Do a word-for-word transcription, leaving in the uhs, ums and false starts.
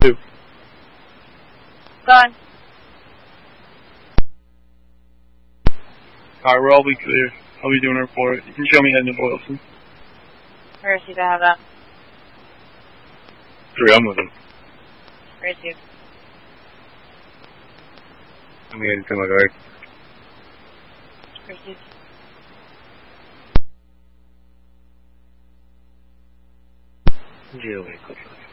Two. Gone. Alright, we're all be clear. I'll be doing a report. You can show me heading to Boylston. Where is he to have that? Three, I'm with him. Where is he? I'm heading to my guard. Where is he? Yeah, wait,